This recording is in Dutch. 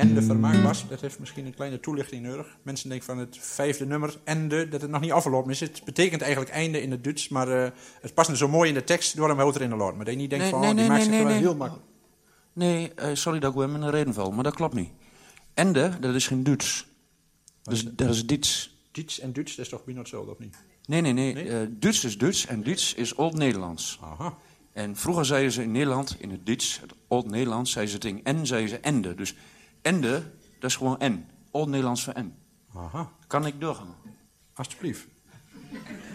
ende vermaakbaar. Dat heeft misschien een kleine toelichting nodig. Mensen denken van het 5e nummer, ende, dat het nog niet afgelopen is. Het betekent eigenlijk einde in het Duits, maar het past zo mooi in de tekst, daarom houdt het erin de lord. Maar dat je niet denkt die maakt zich wel heel makkelijk. Nee, sorry dat ik hem in de reden val, maar dat klopt niet. Ende, dat is geen Duits. Dus dat is Diets. Diets en Duits, dat is toch bijna hetzelfde, of niet? Nee. Duits is Duits en Diets is Oud-Nederlands. Aha. En vroeger zeiden ze in Nederland, in het Diets, het Oud-Nederlands, zeiden ze het in zeiden ze ende. Dus ende, dat is gewoon en. Oud-Nederlands voor en. Aha. Kan ik doorgaan? Alsjeblieft.